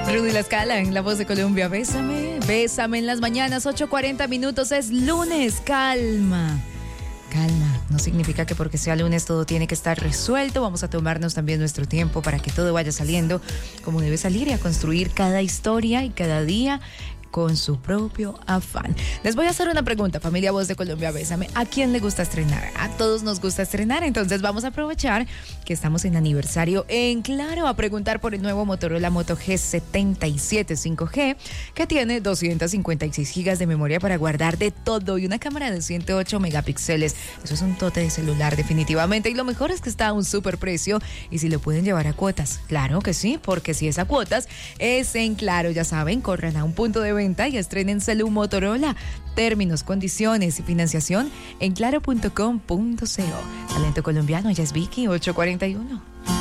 Rudy La Scala en La Voz de Colombia. Bésame, bésame en las mañanas, 8:40 minutos, es lunes. Calma, calma. No significa que porque sea lunes todo tiene que estar resuelto. Vamos a tomarnos también nuestro tiempo para que todo vaya saliendo como debe salir y a construir cada historia y cada día con su propio afán. Les voy a hacer una pregunta, familia Voz de Colombia, bésame. ¿A quién le gusta estrenar? A todos nos gusta estrenar, entonces vamos a aprovechar que estamos en aniversario en Claro a preguntar por el nuevo Motorola Moto G77 5G, que tiene 256 GB de memoria para guardar de todo y una cámara de 108 megapíxeles. Eso es un tote de celular definitivamente, y lo mejor es que está a un súper precio y si lo pueden llevar a cuotas. Claro que sí, porque si es a cuotas, es en Claro. Ya saben, corran a un punto de venta y estrenen celu Motorola. Términos, condiciones y financiación en claro.com.co. Talento colombiano, ya es Vicky, 841.